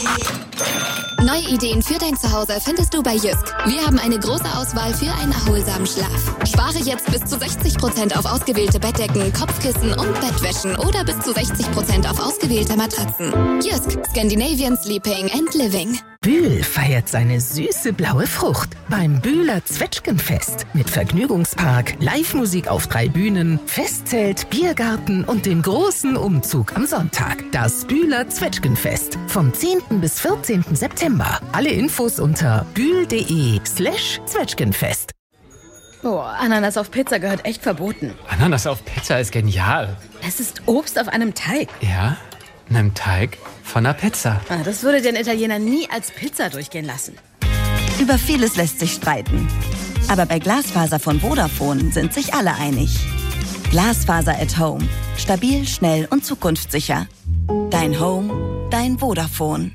Neue Ideen für dein Zuhause findest du bei Jysk. Wir haben eine große Auswahl für einen erholsamen Schlaf. Spare jetzt bis zu 60% auf ausgewählte Bettdecken, Kopfkissen und Bettwäschen oder bis zu 60% auf ausgewählte Matratzen. Jysk, Scandinavian Sleeping and Living. Bühl feiert seine süße blaue Frucht beim Bühler Zwetschgenfest mit Vergnügungspark, Live-Musik auf 3 Bühnen, Festzelt, Biergarten und dem großen Umzug am Sonntag. Das Bühler Zwetschgenfest vom 10. bis 14. September. Alle Infos unter bühl.de/Zwetschgenfest. Oh, Ananas auf Pizza gehört echt verboten. Ananas auf Pizza ist genial. Es ist Obst auf einem Teig. Ja, einem Teig von einer Pizza. Das würde den Italiener nie als Pizza durchgehen lassen. Über vieles lässt sich streiten. Aber bei Glasfaser von Vodafone sind sich alle einig. Glasfaser at Home. Stabil, schnell und zukunftssicher. Dein Home, dein Vodafone.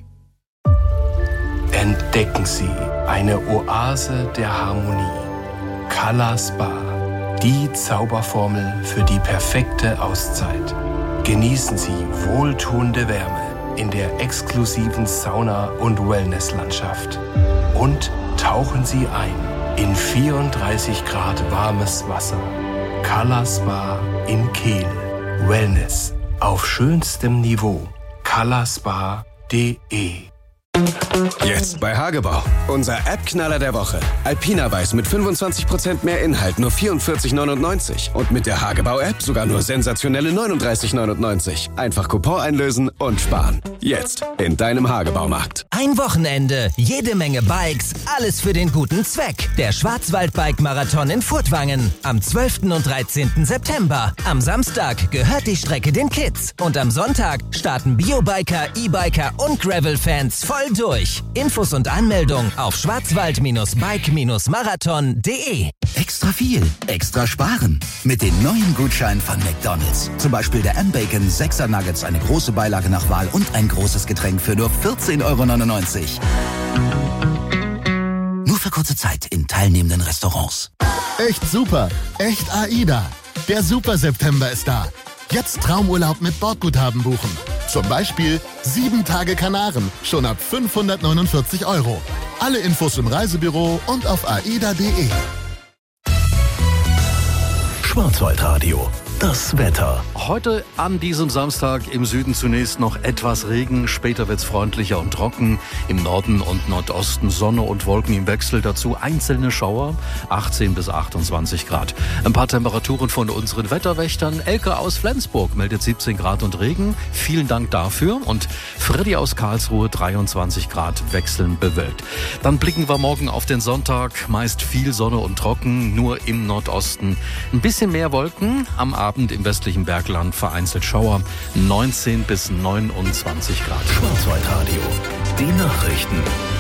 Entdecken Sie eine Oase der Harmonie. Color Spa. Die Zauberformel für die perfekte Auszeit. Genießen Sie wohltuende Wärme in der exklusiven Sauna- und Wellnesslandschaft. Und tauchen Sie ein in 34 Grad warmes Wasser. Color Spa in Kehl. Wellness auf schönstem Niveau. colorspa.de. Jetzt bei Hagebau. Unser App-Knaller der Woche. Alpina Weiß mit 25% mehr Inhalt, nur 44,99. Und mit der Hagebau-App sogar nur sensationelle 39,99. Einfach Coupon einlösen und sparen. Jetzt in deinem Hagebaumarkt. Ein Wochenende, jede Menge Bikes, alles für den guten Zweck. Der Schwarzwald-Bike-Marathon in Furtwangen. Am 12. und 13. September. Am Samstag gehört die Strecke den Kids. Und am Sonntag starten Biobiker, E-Biker und Gravel-Fans voll durch. Infos und Anmeldung auf schwarzwald-bike-marathon.de. Extra viel, extra sparen. Mit den neuen Gutscheinen von McDonald's. Zum Beispiel der M-Bacon 6er Nuggets, eine große Beilage nach Wahl und ein großes Getränk für nur 14,99 €. Nur für kurze Zeit in teilnehmenden Restaurants. Echt super, echt AIDA. Der Super September ist da. Jetzt Traumurlaub mit Bordguthaben buchen. Zum Beispiel 7 Tage Kanaren, schon ab 549 €. Alle Infos im Reisebüro und auf aida.de. Schwarzwaldradio. Das Wetter. Heute an diesem Samstag im Süden zunächst noch etwas Regen, später wird's freundlicher und trocken. Im Norden und Nordosten Sonne und Wolken im Wechsel, dazu einzelne Schauer, 18 bis 28 Grad. Ein paar Temperaturen von unseren Wetterwächtern. Elke aus Flensburg meldet 17 Grad und Regen. Vielen Dank dafür. Und Freddy aus Karlsruhe 23 Grad, wechselnd bewölkt. Dann blicken wir morgen auf den Sonntag. Meist viel Sonne und trocken, nur im Nordosten ein bisschen mehr Wolken. Am Abend im westlichen Bergland vereinzelt Schauer, 19 bis 29 Grad. Schwarzwaldradio, die Nachrichten.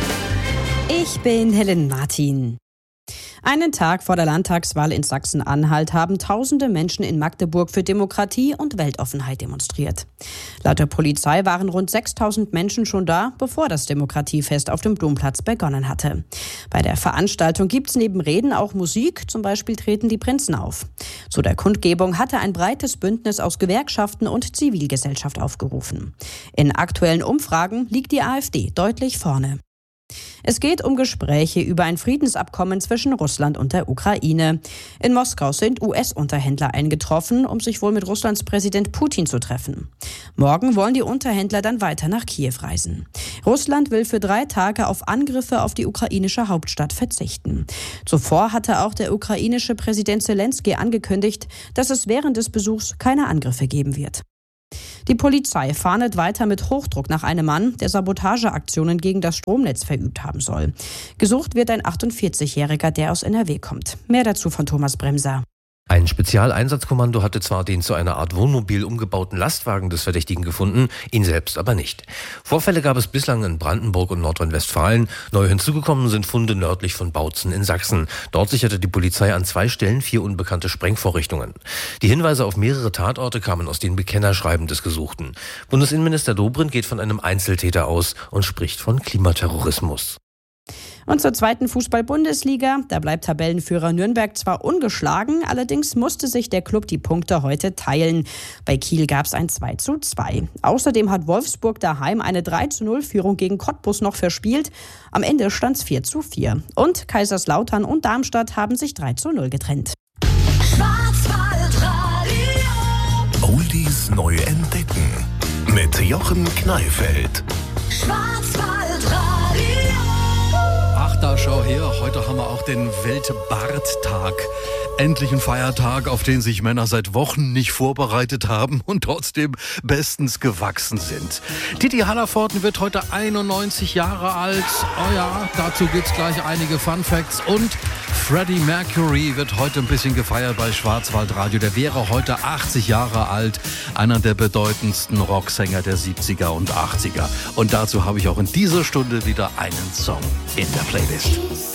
Ich bin Helen Martin. Einen Tag vor der Landtagswahl in Sachsen-Anhalt haben tausende Menschen in Magdeburg für Demokratie und Weltoffenheit demonstriert. Laut der Polizei waren rund 6.000 Menschen schon da, bevor das Demokratiefest auf dem Domplatz begonnen hatte. Bei der Veranstaltung gibt es neben Reden auch Musik, zum Beispiel treten die Prinzen auf. Zu der Kundgebung hatte ein breites Bündnis aus Gewerkschaften und Zivilgesellschaft aufgerufen. In aktuellen Umfragen liegt die AfD deutlich vorne. Es geht um Gespräche über ein Friedensabkommen zwischen Russland und der Ukraine. In Moskau sind US-Unterhändler eingetroffen, um sich wohl mit Russlands Präsident Putin zu treffen. Morgen wollen die Unterhändler dann weiter nach Kiew reisen. Russland will für 3 Tage auf Angriffe auf die ukrainische Hauptstadt verzichten. Zuvor hatte auch der ukrainische Präsident Zelensky angekündigt, dass es während des Besuchs keine Angriffe geben wird. Die Polizei fahndet weiter mit Hochdruck nach einem Mann, der Sabotageaktionen gegen das Stromnetz verübt haben soll. Gesucht wird ein 48-Jähriger, der aus NRW kommt. Mehr dazu von Thomas Bremser. Ein Spezialeinsatzkommando hatte zwar den zu einer Art Wohnmobil umgebauten Lastwagen des Verdächtigen gefunden, ihn selbst aber nicht. Vorfälle gab es bislang in Brandenburg und Nordrhein-Westfalen. Neu hinzugekommen sind Funde nördlich von Bautzen in Sachsen. Dort sicherte die Polizei an 2 Stellen 4 unbekannte Sprengvorrichtungen. Die Hinweise auf mehrere Tatorte kamen aus den Bekennerschreiben des Gesuchten. Bundesinnenminister Dobrindt geht von einem Einzeltäter aus und spricht von Klimaterrorismus. Und zur zweiten Fußball-Bundesliga. Da bleibt Tabellenführer Nürnberg zwar ungeschlagen, allerdings musste sich der Klub die Punkte heute teilen. Bei Kiel gab es ein 2:2. Außerdem hat Wolfsburg daheim eine 3:0-Führung gegen Cottbus noch verspielt. Am Ende stand es 4:4. Und Kaiserslautern und Darmstadt haben sich 3:0 getrennt. Oldies neu entdecken mit Jochen Kneifeld. Ach, da schau her, heute haben wir auch den Weltbarttag. Endlich ein Feiertag, auf den sich Männer seit Wochen nicht vorbereitet haben und trotzdem bestens gewachsen sind. Didi Hallervorden wird heute 91 Jahre alt. Oh ja, dazu gibt's gleich einige Fun Facts. Und Freddie Mercury wird heute ein bisschen gefeiert bei Schwarzwaldradio. Der wäre heute 80 Jahre alt. Einer der bedeutendsten Rocksänger der 70er und 80er. Und dazu habe ich auch in dieser Stunde wieder einen Song in der Playlist.